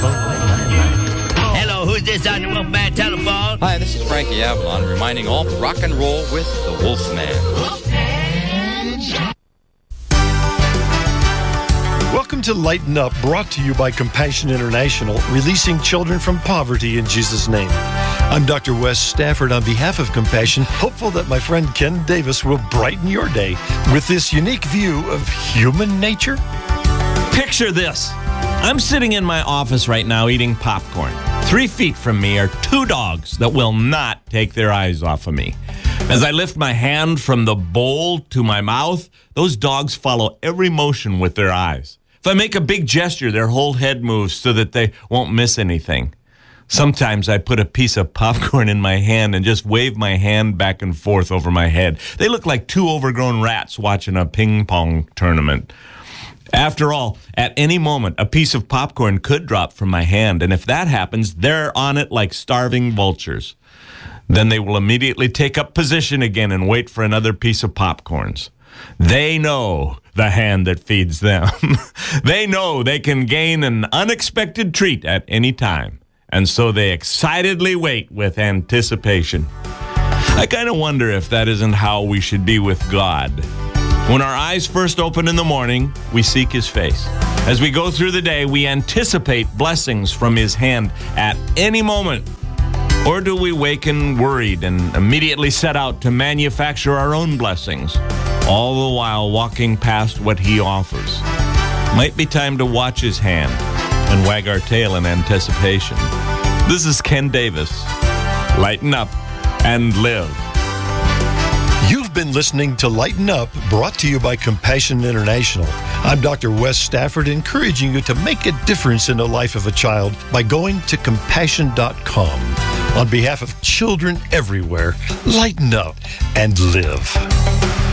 Hello, who's this on the Wolfman telephone? Hi, this is Frankie Avalon reminding all to rock and roll with the Wolfman. Welcome to Lighten Up, brought to you by Compassion International, releasing children from poverty in Jesus' name. I'm Dr. Wes Stafford on behalf of Compassion, hopeful that my friend Ken Davis will brighten your day with this unique view of human nature. Picture this. I'm sitting in my office right now eating popcorn. 3 feet from me are 2 dogs that will not take their eyes off of me. As I lift my hand from the bowl to my mouth, those dogs follow every motion with their eyes. If I make a big gesture, their whole head moves so that they won't miss anything. Sometimes I put a piece of popcorn in my hand and just wave my hand back and forth over my head. They look like 2 overgrown rats watching a ping pong tournament. After all, at any moment, a piece of popcorn could drop from my hand, and if that happens, they're on it like starving vultures. Then they will immediately take up position again and wait for another piece of popcorns. They know the hand that feeds them. They know they can gain an unexpected treat at any time, and so they excitedly wait with anticipation. I kind of wonder if that isn't how we should be with God. When our eyes first open in the morning, we seek His face. As we go through the day, we anticipate blessings from His hand at any moment. Or do we waken worried and immediately set out to manufacture our own blessings, all the while walking past what He offers? Might be time to watch His hand and wag our tail in anticipation. This is Ken Davis. Lighten up and live. You've been listening to Lighten Up, brought to you by Compassion International. I'm Dr. Wes Stafford, encouraging you to make a difference in the life of a child by going to compassion.com. On behalf of children everywhere, lighten up and live.